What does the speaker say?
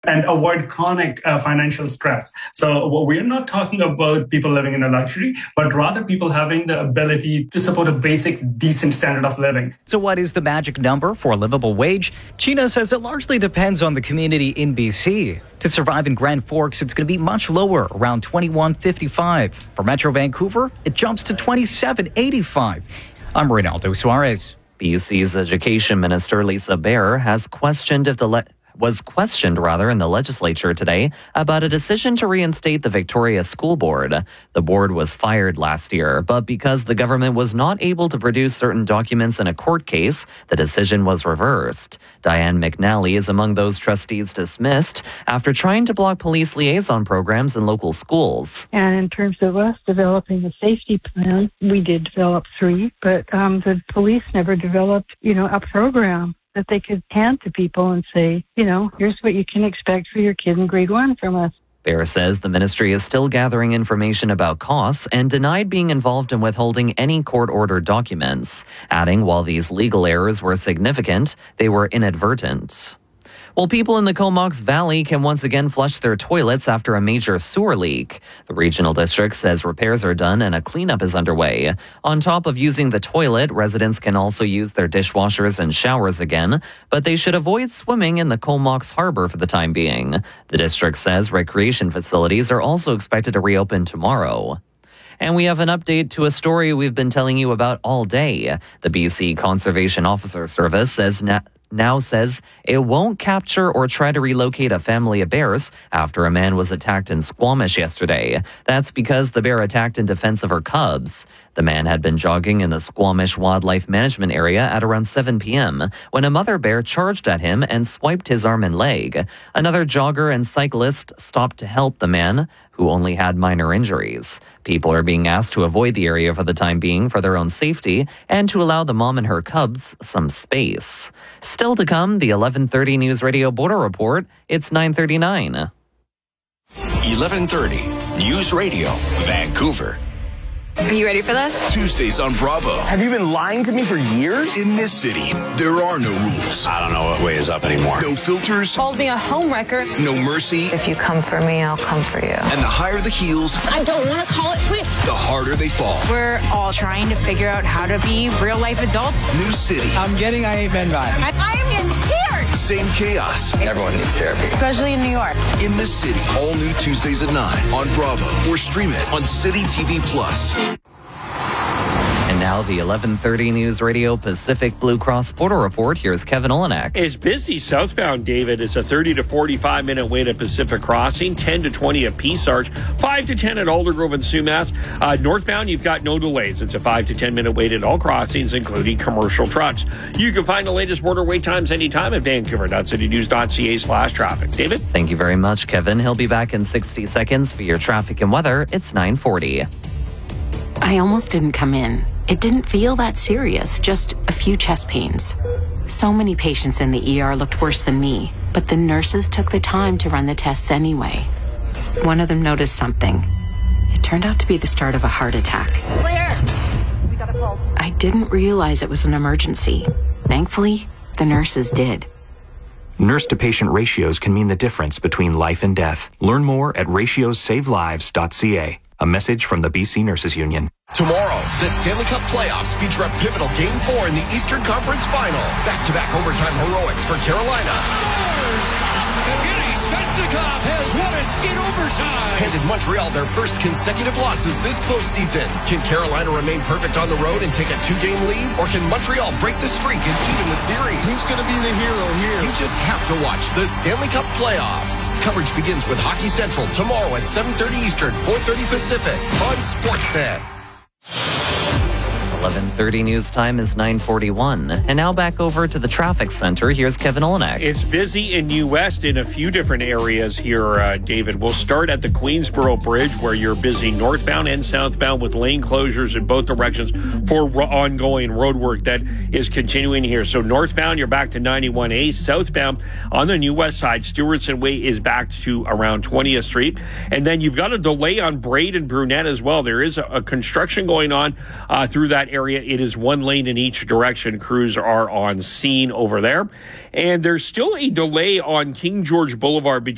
and avoid chronic financial stress. So we're not talking about people living in a luxury, but rather people having the ability to support a basic, decent standard of living. So what is the magic number for a livable wage? Chino says it largely depends on the community in BC. To survive in Grand Forks, it's going to be much lower, around $21.55. For Metro Vancouver, it jumps to $27.85. I'm Reynaldo Suarez. BC's Education Minister Lisa Bear was questioned in the legislature today about a decision to reinstate the Victoria School Board. The board was fired last year, but because the government was not able to produce certain documents in a court case, the decision was reversed. Diane McNally is among those trustees dismissed after trying to block police liaison programs in local schools. And in terms of us developing a safety plan, we did develop 3, but the police never developed, a program that they could hand to people and say, here's what you can expect for your kid in grade 1 from us. Bear says the ministry is still gathering information about costs and denied being involved in withholding any court-ordered documents, adding while these legal errors were significant, they were inadvertent. Well, people in the Comox Valley can once again flush their toilets after a major sewer leak. The regional district says repairs are done and a cleanup is underway. On top of using the toilet, residents can also use their dishwashers and showers again, but they should avoid swimming in the Comox Harbor for the time being. The district says recreation facilities are also expected to reopen tomorrow. And we have an update to a story we've been telling you about all day. The BC Conservation Officer Service now says it won't capture or try to relocate a family of bears after a man was attacked in Squamish yesterday. That's because the bear attacked in defense of her cubs. The man had been jogging in the Squamish Wildlife Management Area at around 7 p.m. when a mother bear charged at him and swiped his arm and leg. Another jogger and cyclist stopped to help the man, who only had minor injuries. People are being asked to avoid the area for the time being for their own safety and to allow the mom and her cubs some space. Still to come, the 11:30 News Radio Border Report. It's 9:39. 11:30 News Radio, Vancouver. Are you ready for this? Tuesdays on Bravo. Have you been lying to me for years? In this city, there are no rules. I don't know what way is up anymore. No filters. Called me a homewrecker. No mercy. If you come for me, I'll come for you. And the higher the heels, I don't want to call it quits. the harder they fall. We're all trying to figure out how to be real life adults. New city. I'm getting I Hate Men vibes. I am in tears. Same chaos. Everyone needs therapy. Especially in New York. In this city, all new Tuesdays at 9 on Bravo or stream it on City TV Plus. And now the 11:30 News Radio Pacific Blue Cross Border Report. Here's Kevin Olenek. It's busy southbound, David. It's a 30 to 45 minute wait at Pacific Crossing, 10 to 20 at Peace Arch, 5 to 10 at Aldergrove and Sumas. Northbound, you've got no delays. It's a 5 to 10 minute wait at all crossings, including commercial trucks. You can find the latest border wait times anytime at vancouver.citynews.ca/traffic. David? Thank you very much, Kevin. He'll be back in 60 seconds for your traffic and weather. It's 9:40. I almost didn't come in. It didn't feel that serious, just a few chest pains. So many patients in the ER looked worse than me, but the nurses took the time to run the tests anyway. One of them noticed something. It turned out to be the start of a heart attack. Claire, we got a pulse. I didn't realize it was an emergency. Thankfully, the nurses did. Nurse-to-patient ratios can mean the difference between life and death. Learn more at ratiosavelives.ca. A message from the BC Nurses Union. Tomorrow, the Stanley Cup playoffs feature a pivotal Game 4 in the Eastern Conference Final. Back-to-back overtime heroics for Carolina. Evgeny Svechnikov has won it in overtime. Handed Montreal their first consecutive losses this postseason. Can Carolina remain perfect on the road and take a 2-game lead? Or can Montreal break the streak and even the series? Who's going to be the hero here? You just have to watch the Stanley Cup playoffs. Coverage begins with Hockey Central tomorrow at 7:30 Eastern, 4:30 Pacific on Sportsnet. 11:30 news time is 9:41. And now back over to the traffic center. Here's Kevin Olenek. It's busy in New West in a few different areas here, David. We'll start at the Queensboro Bridge, where you're busy northbound and southbound with lane closures in both directions for ongoing road work that is continuing here. So northbound, you're back to 91A. Southbound on the New West side, Stewartson Way is back to around 20th Street. And then you've got a delay on Braid and Brunette as well. There is a construction going on through that area. It is one lane in each direction. Crews are on scene over there. And there's still a delay on King George Boulevard between